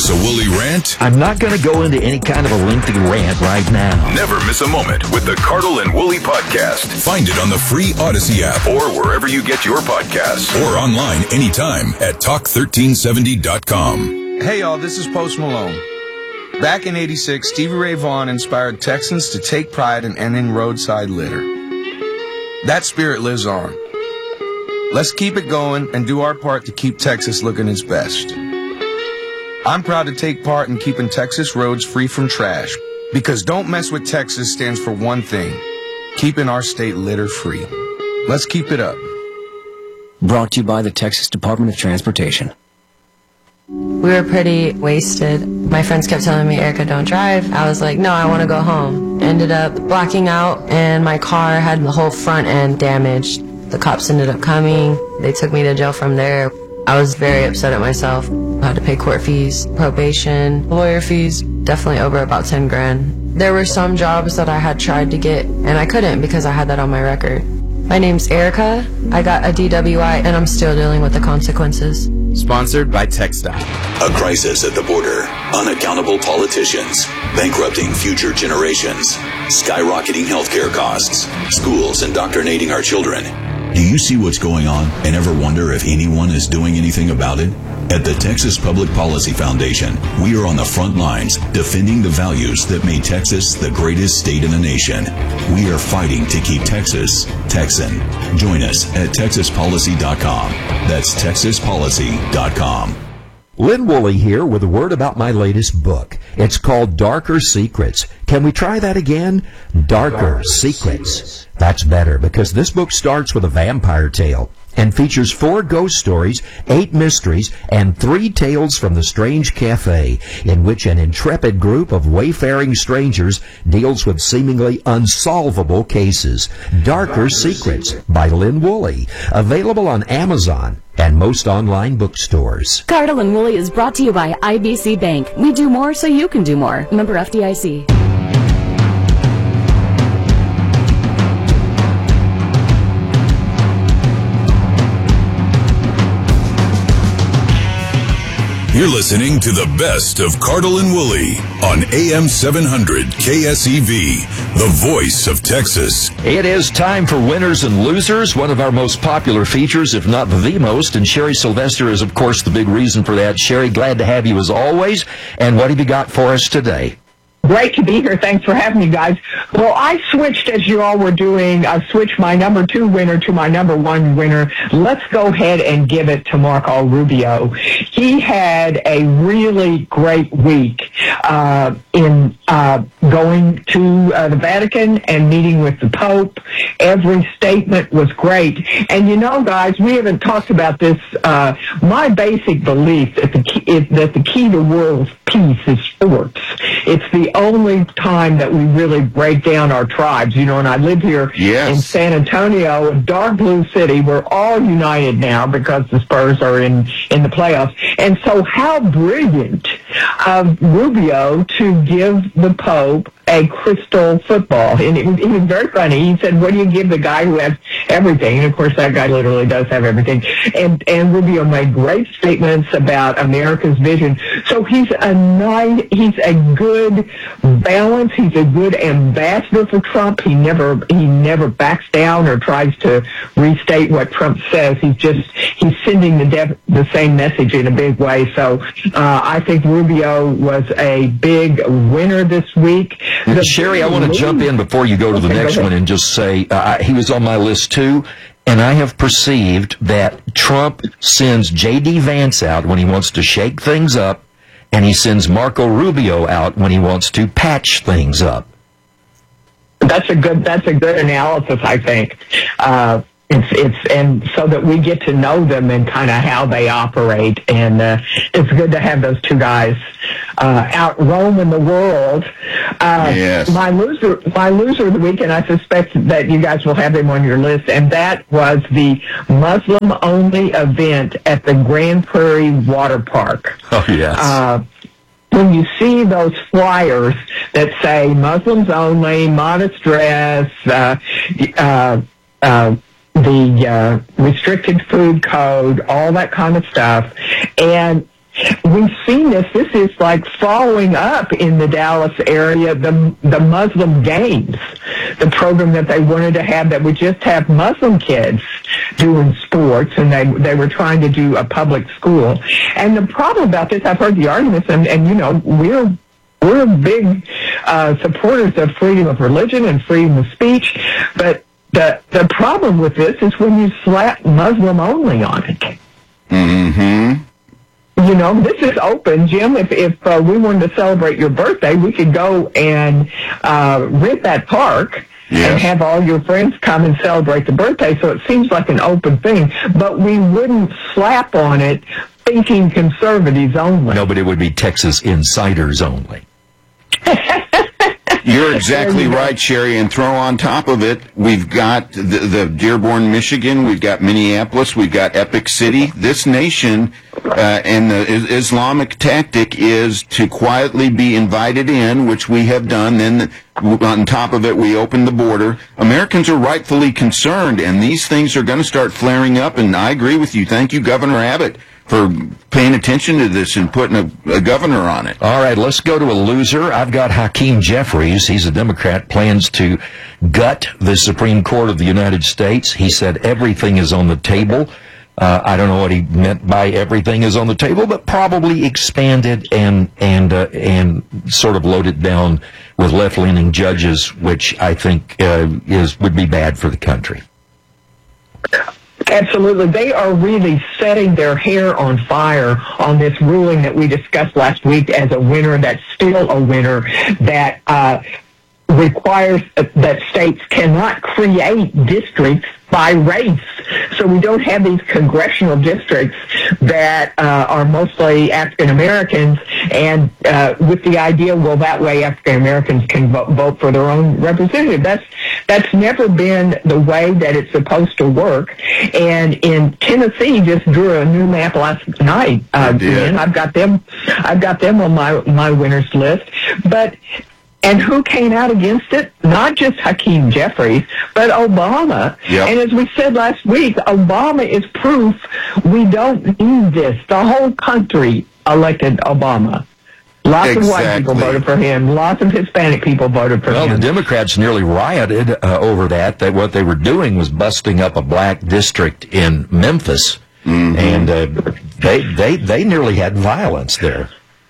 miss a Wooly rant? I'm not going to go into any kind of a lengthy rant right now. Never miss a moment with the Cardle and Wooly podcast. Find it on the free Odyssey app or wherever you get your podcasts, or online anytime at talk1370.com. Hey y'all, this is Post Malone. Back in '86, Stevie Ray Vaughan inspired Texans to take pride in ending roadside litter. That spirit lives on. Let's keep it going and do our part to keep Texas looking its best. I'm proud to take part in keeping Texas roads free from trash, because Don't Mess with Texas stands for one thing: keeping our state litter free. Let's keep it up. Brought to you by the Texas Department of Transportation. We were pretty wasted. My friends kept telling me, Erica, don't drive. I was like, no, I want to go home. Ended up blacking out, and my car had the whole front end damaged. The cops ended up coming. They took me to jail from there. I was very upset at myself. I had to pay court fees, probation, lawyer fees, definitely over about 10 grand. There were some jobs that I had tried to get, and I couldn't because I had that on my record. My name's Erica. I got a DWI, and I'm still dealing with the consequences. Sponsored by TxDOT. A crisis at the border, unaccountable politicians, bankrupting future generations, skyrocketing healthcare costs, schools indoctrinating our children. Do you see what's going on and ever wonder if anyone is doing anything about it? At the Texas Public Policy Foundation, we are on the front lines defending the values that made Texas the greatest state in the nation. We are fighting to keep Texas Texan. Join us at TexasPolicy.com. That's TexasPolicy.com. Lynn Woolley here with a word about my latest book. It's called Darker Secrets. Can we try that again? Darker Secrets. That's better, because this book starts with a vampire tale and features 4 ghost stories, 8 mysteries, and 3 tales from the Strange Cafe, in which an intrepid group of wayfaring strangers deals with seemingly unsolvable cases. Darker Secrets by Lynn Woolley. Available on Amazon and most online bookstores. Cardle and Woolley is brought to you by IBC Bank. We do more so you can do more. Member FDIC. You're listening to the best of Cardle and Woolley on AM 700 KSEV, the voice of Texas. It is time for Winners and Losers, one of our most popular features, if not the most, and Sherry Sylvester is, of course, the big reason for that. Sherry, glad to have you as always, and what have you got for us today? Great to be here. Thanks for having me, guys. Well, I switched, as you all were doing, I switched my number 2 winner to my number 1 winner. Let's go ahead and give it to Marco Rubio. He had a really great week in going to the Vatican and meeting with the Pope. Every statement was great. And you know, guys, we haven't talked about this. My basic belief that the key to world peace is sports. It's the only time that we really break down our tribes. You know, and I live here in San Antonio, a dark blue city. We're all united now because the Spurs are in the playoffs. And so how brilliant of Rubio to give the Pope a crystal football. And it was very funny. He said, what do you give the guy who has everything? And of course that guy literally does have everything. And Rubio made great statements about America's vision. So he's a good balance. He's a good ambassador for Trump. He never backs down or tries to restate what Trump says. He's sending the same message in a big way. So I think Rubio was a big winner this week. Sherry, I want to jump in before you go to the next one and just say he was on my list too, and I have perceived that Trump sends J.D. Vance out when he wants to shake things up, and he sends Marco Rubio out when he wants to patch things up. That's a good analysis, I think. And so that we get to know them and kind of how they operate, and it's good to have those two guys out roaming the world. Yes. My loser of the week, and I suspect that you guys will have him on your list, and that was the Muslim-only event at the Grand Prairie Water Park. Oh, yes. When you see those flyers that say Muslims only, modest dress, the restricted food code, all that kind of stuff, and we've seen this. This is like following up in the Dallas area, the Muslim Games, the program that they wanted to have that would just have Muslim kids doing sports, and they were trying to do a public school. And the problem about this, I've heard the arguments, and you know, we're big supporters of freedom of religion and freedom of speech, but the problem with this is when you slap Muslim only on it. Mm-hmm. You know, this is open, Jim. If we wanted to celebrate your birthday, we could go and rent that park and have all your friends come and celebrate the birthday. So it seems like an open thing, but we wouldn't slap on it thinking conservatives only. No, but it would be Texas insiders only. You're exactly right, Sherry, and throw on top of it, we've got the Dearborn, Michigan, we've got Minneapolis, we've got Epic City. This nation, and the Islamic tactic is to quietly be invited in, which we have done. Then on top of it, we open the border. Americans are rightfully concerned, and these things are going to start flaring up, and I agree with you. Thank you, Governor Abbott, for paying attention to this and putting a governor on it. All right, let's go to a loser. I've got Hakeem Jeffries. He's a Democrat, plans to gut the Supreme Court of the United States. He said everything is on the table. I don't know what he meant by everything is on the table, but probably expanded and sort of loaded down with left-leaning judges, which I think would be bad for the country. Absolutely. They are really setting their hair on fire on this ruling that we discussed last week as a winner, that's still a winner, that requires that states cannot create districts by race. So we don't have these congressional districts that are mostly African Americans, and with the idea, well, that way African Americans can vote for their own representative. That's never been the way that it's supposed to work. And in Tennessee, just drew a new map last night. And I've got them on my winners list, but. And who came out against it? Not just Hakeem Jeffries, but Obama. Yep. And as we said last week, Obama is proof we don't need this. The whole country elected Obama. Lots of white people voted for him. Lots of Hispanic people voted for him. Well, the Democrats nearly rioted over that. What they were doing was busting up a black district in Memphis, and they nearly had violence there.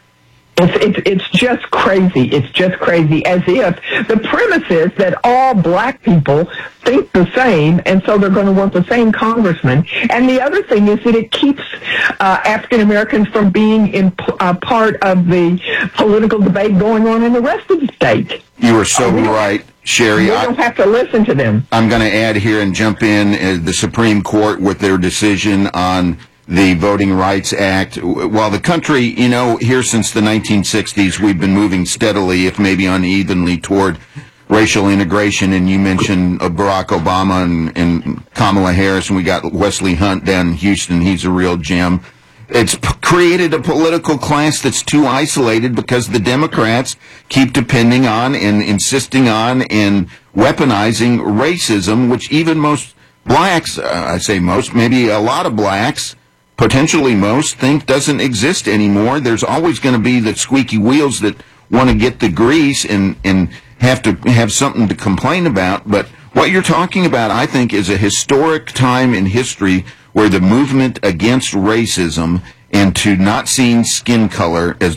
It's just crazy. It's just crazy, as if the premise is that all black people think the same, and so they're going to want the same congressman. And the other thing is that it keeps African Americans from being in part of the political debate going on in the rest of the state. You are so right, Sherry. We don't have to listen to them. I'm going to add here and jump in the Supreme Court with their decision on the Voting Rights Act. While the country, you know, here since the 1960s, we've been moving steadily, if maybe unevenly, toward racial integration. And you mentioned Barack Obama and Kamala Harris, and we got Wesley Hunt down in Houston. He's a real gem. It's created a political class that's too isolated because the Democrats keep depending on and insisting on and weaponizing racism, which even most blacks, I say most, maybe a lot of blacks, potentially most, think doesn't exist anymore. There's always going to be the squeaky wheels that want to get the grease and have to have something to complain about. But what you're talking about, I think, is a historic time in history where the movement against racism and to not seeing skin color, as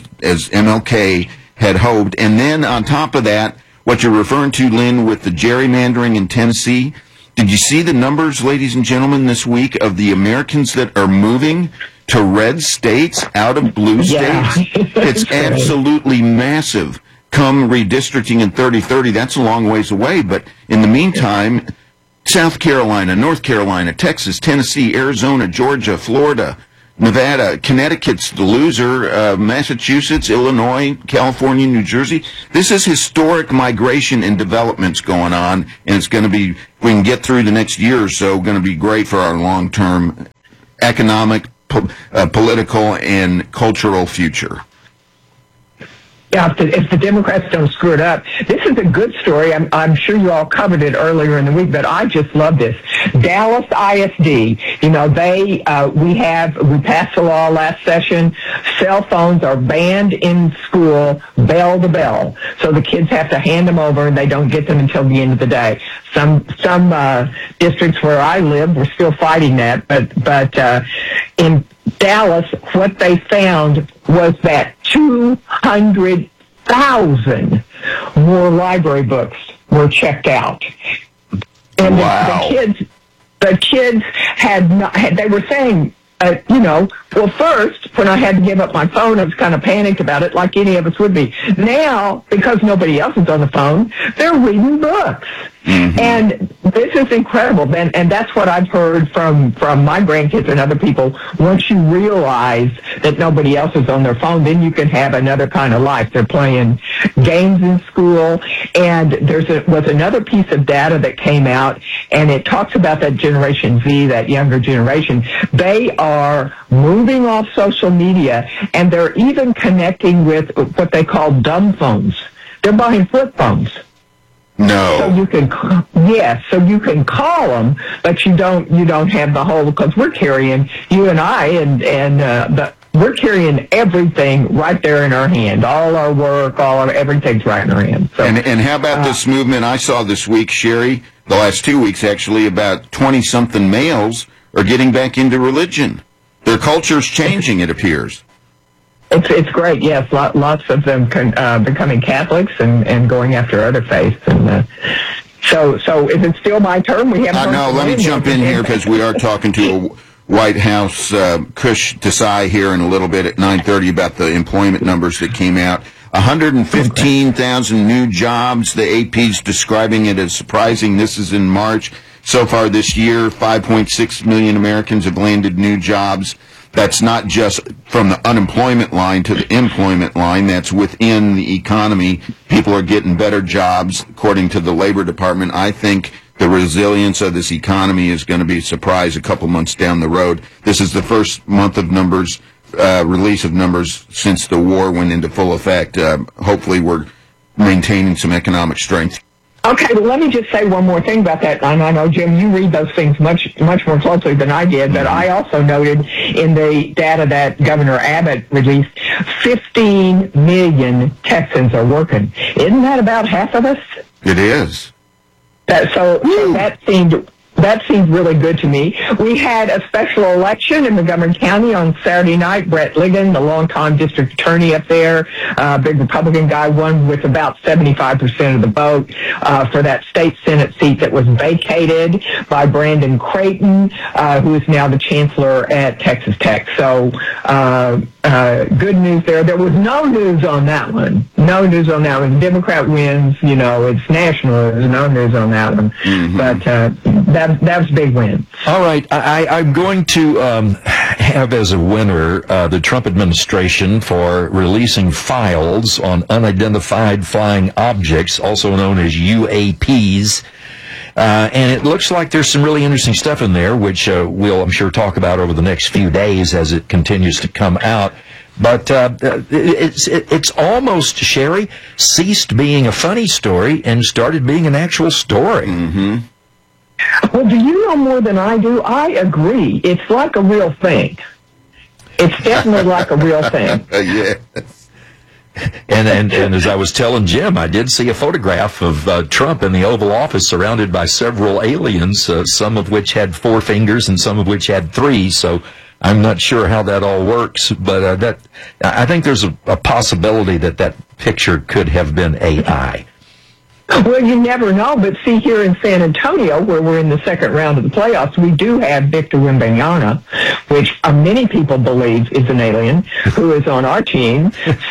MLK had hoped, and then on top of that, what you're referring to, Lynn, with the gerrymandering in Tennessee. Did you see the numbers, ladies and gentlemen, this week of the Americans that are moving to red states out of blue states? It's absolutely massive. Come redistricting in 2030, that's a long ways away. But in the meantime, South Carolina, North Carolina, Texas, Tennessee, Arizona, Georgia, Florida, Nevada, Connecticut's the loser, Massachusetts, Illinois, California, New Jersey. This is historic migration and developments going on, and it's going to be, if we can get through the next year or so, going to be great for our long-term economic, political, and cultural future. Yeah, if the Democrats don't screw it up. This is a good story. I'm sure you all covered it earlier in the week, but I just love this. Dallas ISD, we passed the law last session. Cell phones are banned in school, bell to bell. So the kids have to hand them over, and they don't get them until the end of the day. Some districts where I live, we're still fighting that, but in Dallas, what they found was that 200,000 more library books were checked out. And wow. the kids they were saying, well, first, when I had to give up my phone, I was kind of panicked about it, like any of us would be. Now, because nobody else is on the phone, they're reading books. Mm-hmm. And this is incredible, and that's what I've heard from my grandkids and other people. Once you realize that nobody else is on their phone, then you can have another kind of life. They're playing games in school, and was another piece of data that came out, and it talks about that Generation Z, that younger generation. They are moving off social media, and they're even connecting with what they call dumb phones. They're buying flip phones. No. So you can call them, but you don't have the whole, because we're carrying, you and I, we're carrying everything right there in our hand. All our work, everything's right in our hand. So, and how about this movement I saw this week, Sherry, the last 2 weeks actually, about 20-something males are getting back into religion. Their culture's changing, it appears. It's great, yes. Lots of them becoming Catholics and going after other faiths. And so is it still my turn? We have no. Let me jump in here because we are talking to a White House Kush Desai here in a little bit at 9:30 about the employment numbers that came out. 115,000 new jobs. The AP's describing it as surprising. This is in March. So far this year, 5.6 million Americans have landed new jobs. That's not just from the unemployment line to the employment line. That's within the economy. People are getting better jobs, according to the Labor Department. I think the resilience of this economy is going to be a surprise a couple months down the road. This is the first month of numbers, release of numbers since the war went into full effect. Hopefully we're maintaining some economic strength. Okay, well, let me just say one more thing about that. And I know, Jim, you read those things much more closely than I did, but I also noted in the data that Governor Abbott released, 15 million Texans are working. Isn't that about half of us? It is. So that seemed really good to me. We had a special election in Montgomery County on Saturday night. Brett Ligon, the longtime district attorney up there, big Republican guy, won with about 75% of the vote for that state Senate seat that was vacated by Brandon Creighton, who is now the chancellor at Texas Tech. So good news there. There was no news on that one. No news on that one. The Democrat wins, it's national. There's no news on that one. Mm-hmm. But that was a big win. All right. I'm going to have as a winner the Trump administration for releasing files on unidentified flying objects, also known as UAPs. And it looks like there's some really interesting stuff in there, which we'll, I'm sure, talk about over the next few days as it continues to come out. But it's almost, Sherry, ceased being a funny story and started being an actual story. Mm-hmm. Well, do you know more than I do? I agree. It's like a real thing. It's definitely like a real thing. Yes. And as I was telling Jim, I did see a photograph of Trump in the Oval Office surrounded by several aliens, some of which had 4 fingers and some of which had 3. So I'm not sure how that all works, but I think there's a possibility that picture could have been AI. Well, you never know, but see, here in San Antonio, where we're in the second round of the playoffs, we do have Victor Wembanyama, which many people believe is an alien, who is on our team,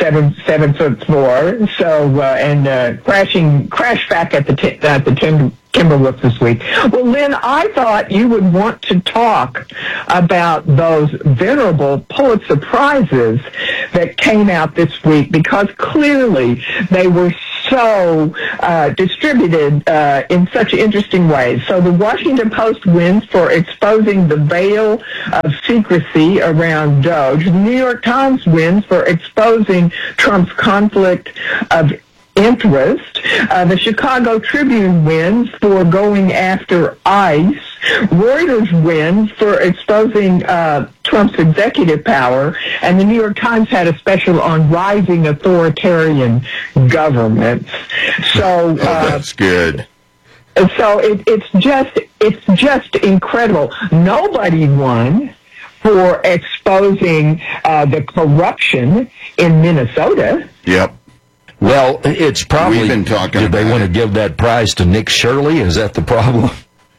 7'4", so crashed back at the Timberwolves this week. Well, Lynn, I thought you would want to talk about those venerable Pulitzer Prizes that came out this week, because clearly they were so distributed in such interesting ways. So the Washington Post wins for exposing the veil of secrecy around Doge. The New York Times wins for exposing Trump's conflict of interest. The Chicago Tribune wins for going after ICE. Reuters wins for exposing Trump's executive power. And the New York Times had a special on rising authoritarian governments. So that's good. So it's just incredible. Nobody won for exposing the corruption in Minnesota. Yep. Well, it's probably. We've been talking. Did they want to give that prize to Nick Shirley? Is that the problem?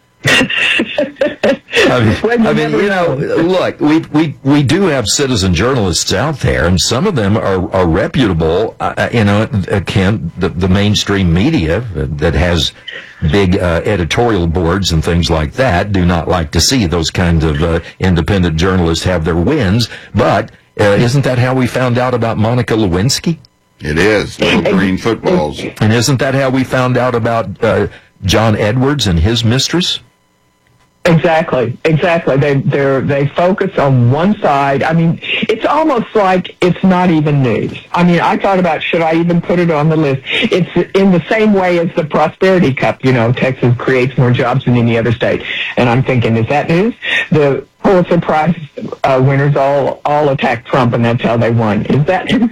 I mean, you know, look, we do have citizen journalists out there, and some of them are reputable. You know, Ken, the mainstream media that has big editorial boards and things like that do not like to see those kinds of independent journalists have their wins. But isn't that how we found out about Monica Lewinsky? It is. Little green footballs. And isn't that how we found out about John Edwards and his mistress? Exactly. They focus on one side. I mean, it's almost like it's not even news. I mean, I thought about, should I even put it on the list? It's in the same way as the Prosperity Cup. You know, Texas creates more jobs than any other state. And I'm thinking, is that news? The Pulitzer Prize winners all attacked Trump, and that's how they won. Is that news?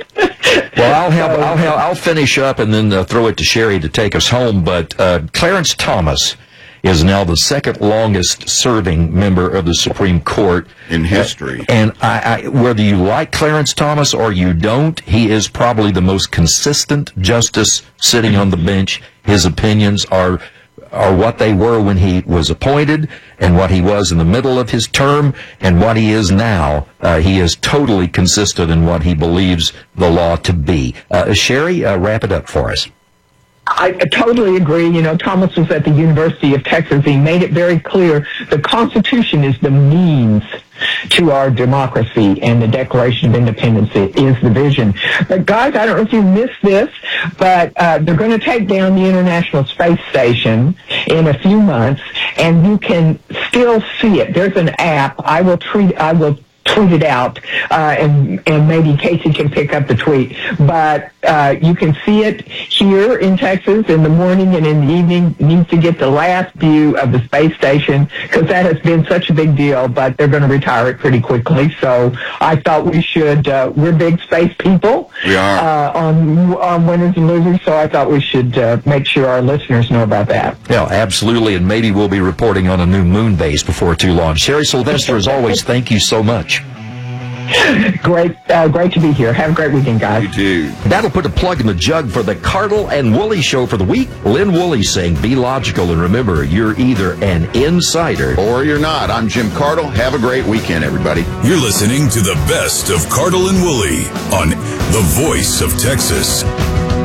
Well, I'll finish up and then throw it to Sherry to take us home. But Clarence Thomas is now the second longest serving member of the Supreme Court in history. And whether you like Clarence Thomas or you don't, he is probably the most consistent justice sitting on the bench. His opinions are what they were when he was appointed and what he was in the middle of his term and what he is now. He is totally consistent in what he believes the law to be. Sherry, wrap it up for us. I totally agree. You know, Thomas was at the University of Texas. He made it very clear the Constitution is the means to our democracy, and the Declaration of Independence is the vision. But guys, I don't know if you missed this, but they're going to take down the International Space Station in a few months, and you can still see it. There's an app. I will tweet it out, and maybe Casey can pick up the tweet. But you can see it here in Texas in the morning and in the evening. Need to get the last view of the space station because that has been such a big deal, but they're going to retire it pretty quickly. So I thought we should, we're big space people. We are. On Winners and Losers, so I thought we should make sure our listeners know about that. Yeah, absolutely, and maybe we'll be reporting on a new moon base before too long. Sherry Sylvester, as always, thank you so much. Great to be here. Have a great weekend, guys. You too. That'll put a plug in the jug for the Cardle and Woolley Show for the week. Lynn Woolley saying, be logical, and remember, you're either an insider or you're not. I'm Jim Cardle. Have a great weekend, everybody. You're listening to the best of Cardle and Woolley on The Voice of Texas.